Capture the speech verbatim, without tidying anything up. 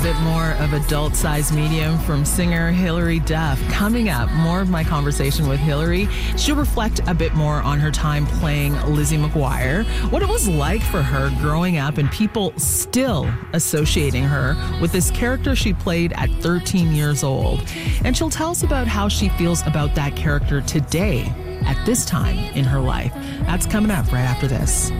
Bit more of adult-sized medium from singer Hilary Duff. Coming up, more of my conversation with Hilary. She'll reflect a bit more on her time playing Lizzie McGuire, what it was like for her growing up and people still associating her with this character she played at thirteen years old. And she'll tell us about how she feels about that character today at this time in her life. That's coming up right after this.